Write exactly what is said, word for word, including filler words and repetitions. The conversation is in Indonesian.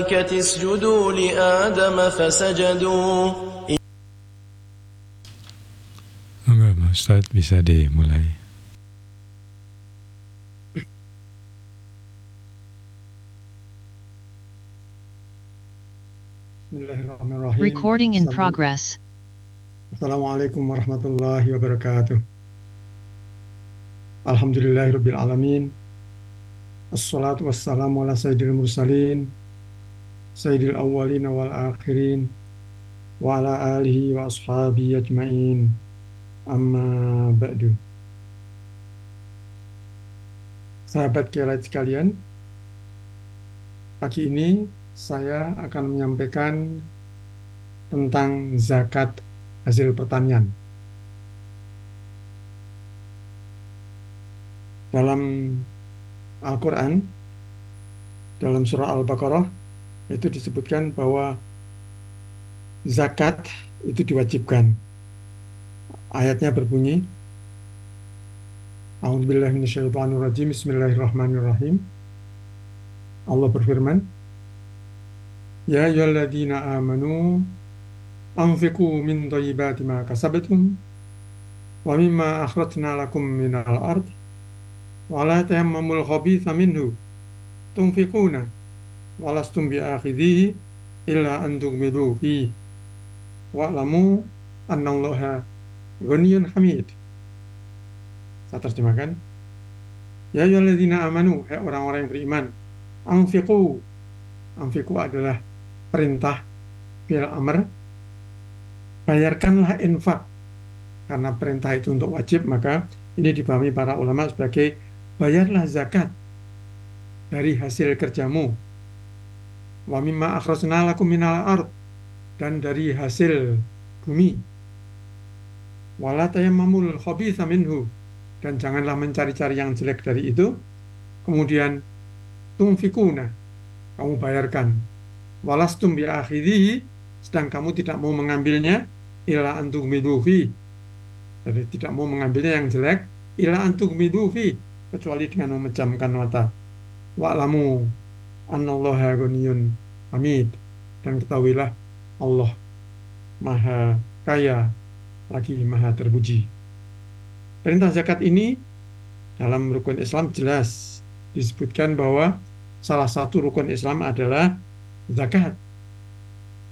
الْمَلَائِكَةِ اسْجُدُوا لِآدَمَ فَسَجَدُوا. Enggak, Ustaz, bisa dimulai. Bismillahirrahmanirrahim. Recording in progress. Assalamualaikum warahmatullahi wabarakatuh. Alhamdulillahirabbil alamin. Assalatu wassalamu ala sayyidil mursalin, sayyidil awwalin wal akhirin, wa ala alihi wa ashabihi ajmain. Amma ba'du. Sahabat kiai sekalian, pagi ini saya akan menyampaikan tentang zakat hasil pertanian. Dalam Al-Quran, dalam surah Al-Baqarah, itu disebutkan bahwa zakat itu diwajibkan. Ayatnya berbunyi, A'udzubillahi minasyaitonirrajim, Bismillahirrahmanirrahim. Allah berfirman, Ya ayyuhalladzina amanu anfiqu min thayyibati ma kasabtum wa mimma akhrajna lakum minal ard wa la tayammamul khabitha minhu tunfiquna wa lastum bi'akhidhihi illa an tughmidu fihi wa'lamu annallaha ghaniyyun hamid. Saya terjemahkan, Ya ayyuhalladzina amanu, hai orang-orang yang beriman, anfiqu. Anfiqu adalah perintah fi'il amr, bayarkanlah infak. Karena perintah itu untuk wajib, maka ini dipahami para ulama sebagai bayarlah zakat dari hasil kerjamu. Wa mimma akhrajna lakum minal ard, dan dari hasil bumi. Wala tayammamul khabitha minhu, dan janganlah mencari-cari yang jelek dari itu. Kemudian tunfikuna, kamu bayarkan. Walastum bi'akhidhihi, sedang kamu tidak mau mengambilnya, illa antughmidu fi, jadi tidak mau mengambilnya yang jelek, illa antughmidu fi, kecuali dengan memejamkan mata. Wa'lamu annallaha ghaniyyun hamid, dan ketahuilah Allah maha kaya lagi maha terpuji. Perintah zakat ini dalam rukun Islam jelas disebutkan bahwa salah satu rukun Islam adalah zakat.